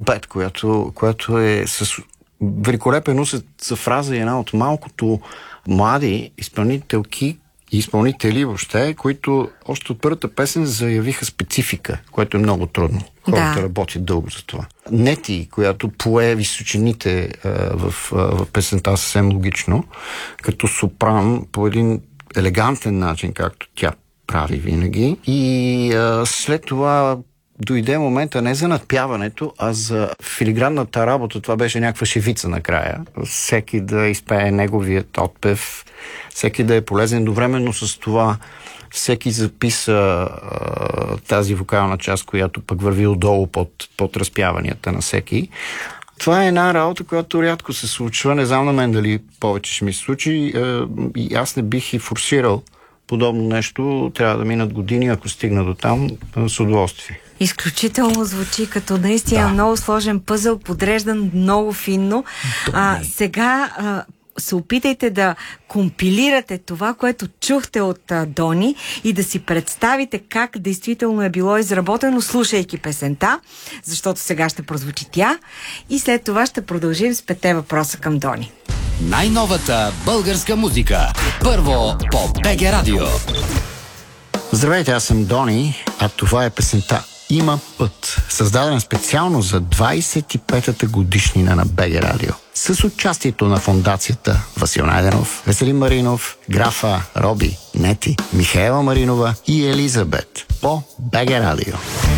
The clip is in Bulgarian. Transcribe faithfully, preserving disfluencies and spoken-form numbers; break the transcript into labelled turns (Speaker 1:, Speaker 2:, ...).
Speaker 1: Bed, която, която е с великолепен усет за фраза и една от малкото млади изпълнителки и изпълнители въобще, които още от първата песен заявиха специфика, което е много трудно. Хората да. работят дълго за това. Нети, която пое височините а, в, а, в песента съвсем логично, като сопран по един елегантен начин, както тя прави винаги. И а, след това дойде момента не за надпяването, а за филигранната работа. Това беше някаква шевица накрая. Всеки да изпее неговият отпев, всеки да е полезен. Едновременно с това всеки записа а, тази вокална част, която пък върви отдолу под, под разпяванията на всеки. Това е една работа, която рядко се случва. Не знам на мен дали повече ще ми се случи. А, и аз не бих и форсирал подобно нещо. Трябва да минат години, ако стигна до там, с удоволствие.
Speaker 2: Изключително звучи като наистина да. много сложен пъзъл, подреждан много финно. А, сега а, се опитайте да компилирате това, което чухте от а, Дони и да си представите как действително е било изработено, слушайки песента, защото сега ще прозвучи тя и след това ще продължим с петте въпроса към Дони.
Speaker 3: Най-новата българска музика. Първо по БГ Радио.
Speaker 1: Здравейте, аз съм Дони, а това е песента "Има път", създадена специално за двайсет и петата годишнина на БГ Радио. С участието на фондацията Васил Найденов, Веселин Маринов, Графа, Роби, Нети, Михаела Маринова и Елизабет по БГ Радио.